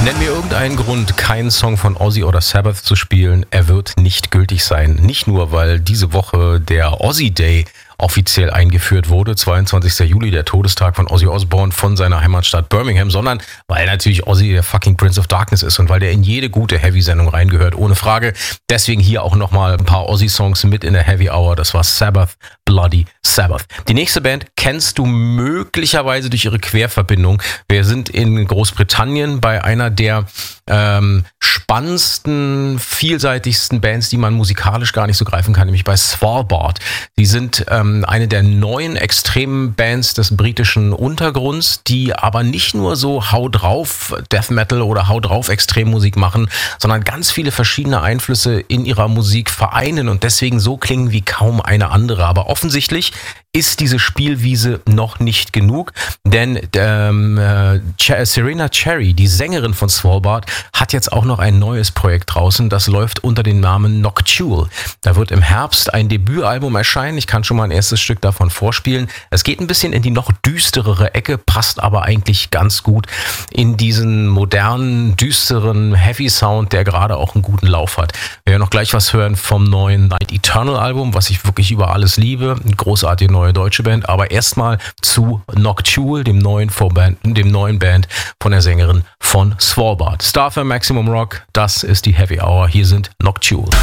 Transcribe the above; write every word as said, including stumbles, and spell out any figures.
Nenn mir irgendeinen Grund, keinen Song von Ozzy oder Sabbath zu spielen. Er wird nicht gültig sein. Nicht nur, weil diese Woche der Ozzy Day offiziell eingeführt wurde, zweiundzwanzigster Juli, der Todestag von Ozzy Osbourne von seiner Heimatstadt Birmingham, sondern weil natürlich Ozzy der fucking Prince of Darkness ist und weil der in jede gute Heavy-Sendung reingehört, ohne Frage. Deswegen hier auch nochmal ein paar Ozzy-Songs mit in der Heavy Hour. Das war Sabbath, Bloody Sabbath. Die nächste Band kennst du möglicherweise durch ihre Querverbindung. Wir sind in Großbritannien bei einer der ähm, spannendsten, vielseitigsten Bands, die man musikalisch gar nicht so greifen kann, nämlich bei Svalbard. Die sind ähm, eine der neuen extremen Bands des britischen Untergrunds, die aber nicht nur so Hau drauf Death Metal oder Hau drauf Extremmusik machen, sondern ganz viele verschiedene Einflüsse in ihrer Musik vereinen und deswegen so klingen wie kaum eine andere. Aber offensichtlich ist diese Spielwiese noch nicht genug, denn ähm, äh, Serena Cherry, die Sängerin von Svalbard, hat jetzt auch noch ein neues Projekt draußen, das läuft unter dem Namen Noctule. Da wird im Herbst ein Debütalbum erscheinen, ich kann schon mal ein erstes Stück davon vorspielen. Es geht ein bisschen in die noch düsterere Ecke, passt aber eigentlich ganz gut in diesen modernen, düsteren Heavy-Sound, der gerade auch einen guten Lauf hat. Wir werden noch gleich was hören vom neuen Night Eternal Album, was ich wirklich über alles liebe, eine großartige neue deutsche Band, aber erstmal zu Noctule, dem neuen Vorband, dem neuen Band von der Sängerin von Svalbard. Star F M Maximum Rock, das ist die Heavy Hour, hier sind Noctule.